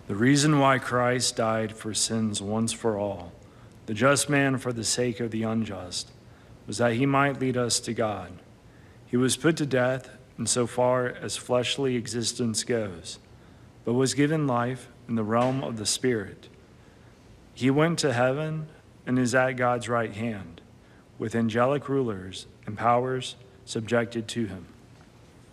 The reason why Christ died for sins once for all, the just man for the sake of the unjust, was that he might lead us to God. He was put to death in so far as fleshly existence goes, but was given life in the realm of the Spirit. He went to heaven and is at God's right hand, with angelic rulers and powers subjected to him.